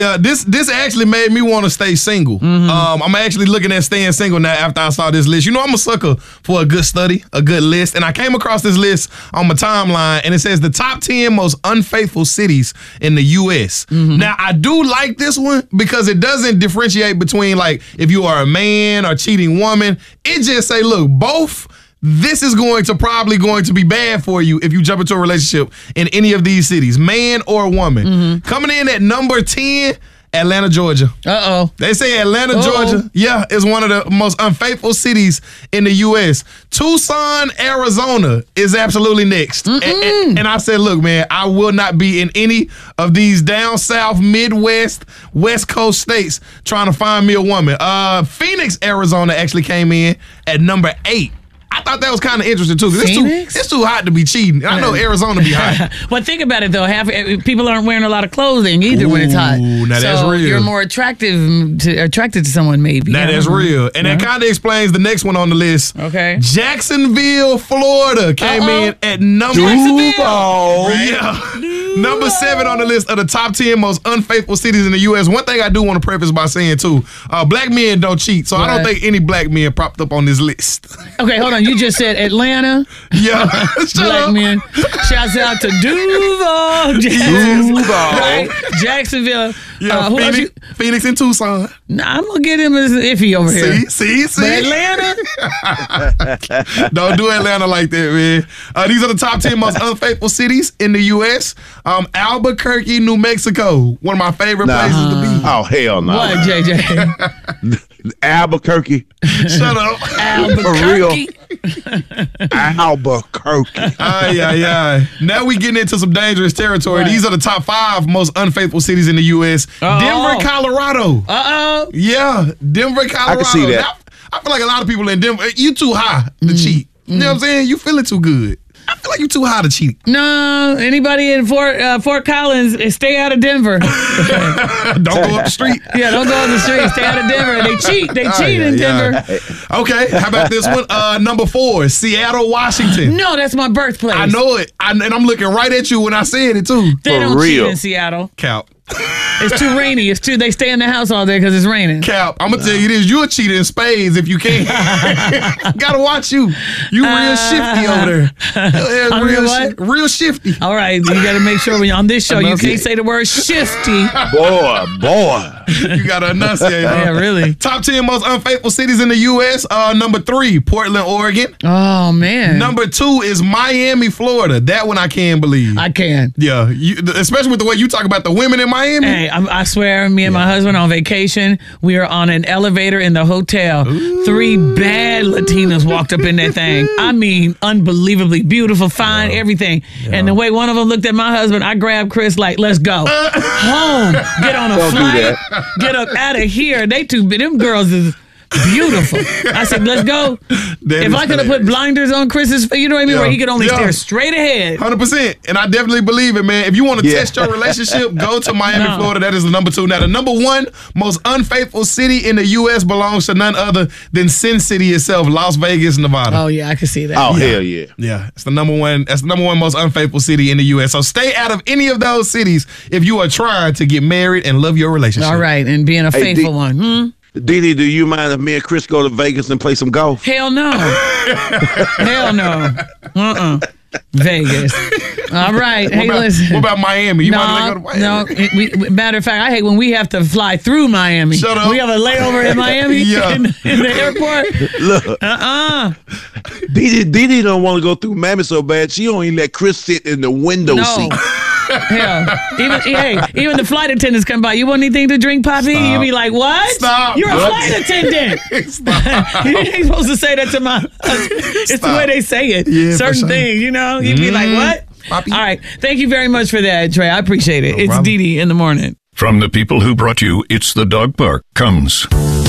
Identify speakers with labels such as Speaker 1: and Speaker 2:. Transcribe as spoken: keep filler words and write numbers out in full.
Speaker 1: Uh, this this actually made me want to stay single. Mm-hmm. Um, I'm actually looking at staying single now after I saw this list. You know, I'm a sucker for a good study, a good list. And I came across this list on my timeline, and it says the top ten most unfaithful cities in the U S. Mm-hmm. Now, I do like this one because it doesn't differentiate between, like, if you are a man or cheating woman. It just say, look, both... This is going to probably going to be bad for you if you jump into a relationship in any of these cities, man or woman. Mm-hmm. Coming in at number ten, Atlanta, Georgia.
Speaker 2: Uh-oh.
Speaker 1: They say Atlanta,
Speaker 2: Uh-oh.
Speaker 1: Georgia, yeah, is one of the most unfaithful cities in the U S. Tucson, Arizona is absolutely next. And, and, and I said, look, man, I will not be in any of these down south, Midwest, West Coast states trying to find me a woman. Uh, Phoenix, Arizona actually came in at number eight. I thought that was kind of interesting, too. It's too, it's too hot to be cheating. I know Arizona be hot.
Speaker 2: But think about it, though. Half people aren't wearing a lot of clothing either. Ooh, when it's hot.
Speaker 1: Now
Speaker 2: so
Speaker 1: that's real.
Speaker 2: You're more attractive to, attracted to someone, maybe.
Speaker 1: Now that's real. And yeah. that kind of explains the next one on the list.
Speaker 2: Okay.
Speaker 1: Jacksonville, Florida came Uh-oh. in at number
Speaker 2: Jacksonville.
Speaker 1: Yeah. Number seven on the list of the top ten most unfaithful cities in the U S. One thing I do want to preface by saying, too, uh, black men don't cheat, so right. I don't think any black men propped up on this list.
Speaker 2: Okay, hold on. You just said Atlanta.
Speaker 1: Yeah.
Speaker 2: Black
Speaker 1: up.
Speaker 2: men. Shouts out to Duval.
Speaker 1: Duval.
Speaker 2: Right? Jacksonville.
Speaker 1: Yeah,
Speaker 2: uh, who
Speaker 1: Phoenix,
Speaker 2: you?
Speaker 1: Phoenix and Tucson.
Speaker 2: Nah, I'm going to get him as iffy over here.
Speaker 1: See, see, see.
Speaker 2: But Atlanta?
Speaker 1: Don't do Atlanta like that, man. Uh, these are the top ten most unfaithful cities in the U S. Um, Albuquerque, New Mexico. One of my favorite
Speaker 3: nah.
Speaker 1: places to be.
Speaker 3: Oh, hell no.
Speaker 2: What, J J?
Speaker 3: Albuquerque.
Speaker 1: Shut up.
Speaker 2: Albuquerque.
Speaker 3: Albuquerque.
Speaker 1: Ay, ay, ay. Now we getting into some dangerous territory.
Speaker 2: What?
Speaker 1: These are the top five most unfaithful cities in the U S.
Speaker 2: Uh-oh.
Speaker 1: Denver, Colorado.
Speaker 2: Uh-oh.
Speaker 1: Yeah, Denver, Colorado.
Speaker 3: I can see that.
Speaker 1: Now, I feel like a lot of people in Denver, you too high to mm. cheat. You know what I'm saying? You feeling too good. I feel like you too high to cheat.
Speaker 2: No, anybody in Fort uh, Fort Collins, stay out of Denver.
Speaker 1: Don't go up the street.
Speaker 2: Yeah, don't go up the street. Stay out of Denver. They cheat. They cheat oh, yeah, in Denver.
Speaker 1: Yeah. Okay, how about this one? Uh, number four, Seattle, Washington.
Speaker 2: No, that's my birthplace.
Speaker 1: I know it. I, and I'm looking right at you when I said it, too.
Speaker 2: They
Speaker 3: For
Speaker 2: don't
Speaker 3: real.
Speaker 2: cheat in Seattle.
Speaker 1: Cap.
Speaker 2: It's too rainy. It's too. They stay in the house all day because it's raining.
Speaker 1: Cap, I'm gonna tell you this: you're cheating in spades if you can't. Gotta watch you. You real uh, shifty over there.
Speaker 2: I'm
Speaker 1: real,
Speaker 2: real what?
Speaker 1: Sh- real shifty.
Speaker 2: All right, you got to make sure when you're on this show you can't say the word shifty.
Speaker 3: Boy, boy.
Speaker 1: You gotta enunciate.
Speaker 2: Yeah, really.
Speaker 1: Top ten most unfaithful cities in the U S. Uh, number three, Portland, Oregon.
Speaker 2: Oh man.
Speaker 1: Number two is Miami, Florida. That one I can believe.
Speaker 2: I can.
Speaker 1: Yeah, you, especially with the way you talk about the women in Miami.
Speaker 2: Hey, I, I swear, me and yeah. my husband on vacation, we are on an elevator in the hotel. Ooh. Three bad Latinas walked up in that thing. I mean, unbelievably beautiful, fine, yeah. everything. Yeah. And the way one of them looked at my husband, I grabbed Chris like, let's go. Home. Get on a
Speaker 3: Don't
Speaker 2: flight. Get up out of here. They too, them girls is... beautiful. I said, let's go. That if I could have put blinders on Chris's face, you know what I mean, yeah. where he could only yeah. stare straight ahead.
Speaker 1: one hundred percent. And I definitely believe it, man. If you want to yeah. test your relationship, go to Miami, no. Florida. That is the number two. Now, the number one most unfaithful city in the U S belongs to none other than Sin City itself, Las Vegas, Nevada.
Speaker 2: Oh, yeah, I can see that.
Speaker 3: Oh,
Speaker 2: yeah.
Speaker 3: hell yeah.
Speaker 1: Yeah, it's the number one. That's the number one most unfaithful city in the U S. So stay out of any of those cities if you are trying to get married and love your relationship.
Speaker 2: All right, and being a
Speaker 3: hey,
Speaker 2: faithful
Speaker 3: D-
Speaker 2: one. Hmm?
Speaker 3: Didi, do you mind if me and Chris go to Vegas and play some golf?
Speaker 2: Hell no. Hell no. Uh-uh. Vegas. All right.
Speaker 1: What
Speaker 2: hey,
Speaker 1: about,
Speaker 2: listen.
Speaker 1: What about Miami? You
Speaker 2: no,
Speaker 1: mind to go to Miami?
Speaker 2: No. It, we, matter of fact, I hate when we have to fly through Miami.
Speaker 1: Shut up.
Speaker 2: We have a layover in Miami
Speaker 1: yeah.
Speaker 2: in, in the airport.
Speaker 3: Look.
Speaker 2: Uh-uh.
Speaker 3: Didi, Didi don't want to go through Miami so bad, she only let Chris sit in the window
Speaker 2: no.
Speaker 3: seat.
Speaker 2: Hell, even hey, even the flight attendants come by. You want anything to drink, Poppy? You be like, what?
Speaker 1: Stop.
Speaker 2: You're a
Speaker 1: What?
Speaker 2: flight attendant. You ain't supposed to say that to my husband. It's
Speaker 1: Stop.
Speaker 2: the way they say it.
Speaker 1: Yeah,
Speaker 2: Certain
Speaker 1: sure.
Speaker 2: things, you know. You'd be like, what?
Speaker 1: Poppy.
Speaker 2: All right. Thank you very much for that, Trey. I appreciate it.
Speaker 1: No
Speaker 2: it's
Speaker 1: problem.
Speaker 2: Didi in the morning.
Speaker 4: From the people who brought you It's the Dog Park comes